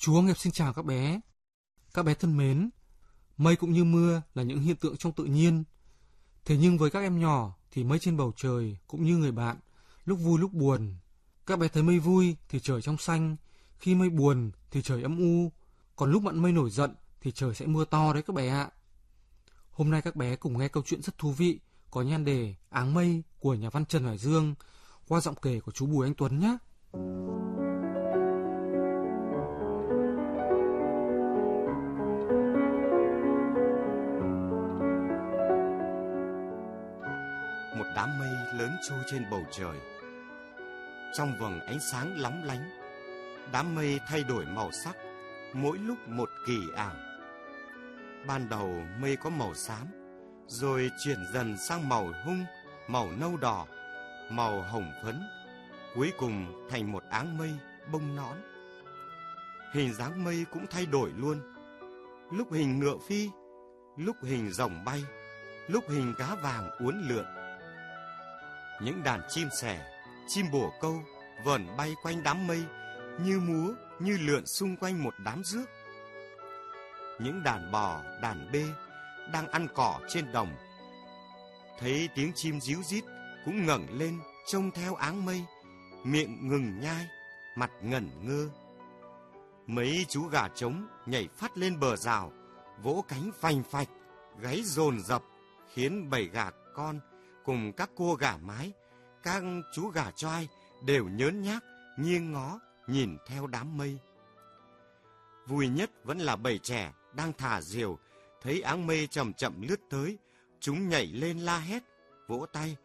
Chú Nghiệp xin chào các bé. Các bé thân mến, mây cũng như mưa là những hiện tượng trong tự nhiên. Thế nhưng với các em nhỏ thì mây trên bầu trời cũng như người bạn, lúc vui lúc buồn. Các bé thấy mây vui thì trời trong xanh, khi mây buồn thì trời âm u, còn lúc bạn mây nổi giận thì trời sẽ mưa to đấy các bé ạ. Hôm nay các bé cùng nghe câu chuyện rất thú vị có nhan đề Áng Mây của nhà văn Trần Hải Dương qua giọng kể của chú Bùi Anh Tuấn nhé. Một đám mây lớn trôi trên bầu trời. Trong vầng ánh sáng lóng lánh, đám mây thay đổi màu sắc, mỗi lúc một kỳ ảo. Ban đầu mây có màu xám, rồi chuyển dần sang màu hung, màu nâu đỏ, màu hồng phấn, cuối cùng thành một áng mây bông nõn. Hình dáng mây cũng thay đổi luôn, lúc hình ngựa phi, lúc hình rồng bay, lúc hình cá vàng uốn lượn. Những đàn chim sẻ, chim bồ câu vờn bay quanh đám mây, như múa, như lượn xung quanh một đám rước. Những đàn bò, đàn bê đang ăn cỏ trên đồng, thấy tiếng chim ríu rít cũng ngẩng lên trông theo áng mây, miệng ngừng nhai, mặt ngẩn ngơ. Mấy chú gà trống nhảy phắt lên bờ rào, vỗ cánh phành phạch, gáy dồn dập, khiến bầy gà con cùng các cô gà mái, các chú gà choai đều nhớn nhác, nghiêng ngó nhìn theo đám mây. Vui nhất vẫn là bầy trẻ đang thả diều, thấy áng mây chậm chậm lướt tới, chúng nhảy lên la hét, vỗ tay,